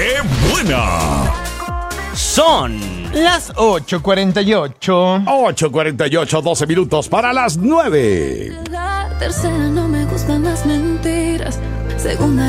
¡Qué buena! Son las 8:48. 8:48, 12 minutos para las 9. La tercera, no me gustan las mentiras. Segunda.